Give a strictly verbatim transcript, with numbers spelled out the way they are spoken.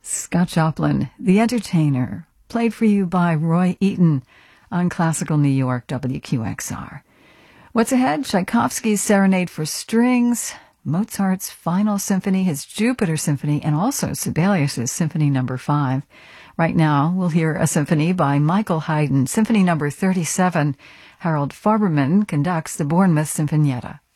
Scott Joplin, The Entertainer, played for you by Roy Eaton on Classical New York W Q X R. What's ahead? Tchaikovsky's Serenade for Strings, Mozart's Final Symphony, his Jupiter Symphony, and also Sibelius's Symphony Number five. Right now, we'll hear a symphony by Michael Haydn, Symphony Number thirty-seven. Harold Farberman conducts the Bournemouth Sinfonietta.